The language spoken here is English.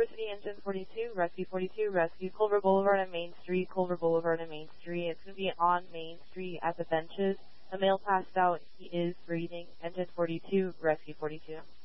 University, engine 42, rescue 42, rescue Culver Boulevard and Main Street, Culver Boulevard and Main Street. It's going to be on Main Street at the benches. A male passed out. He is breathing. Engine 42, rescue 42.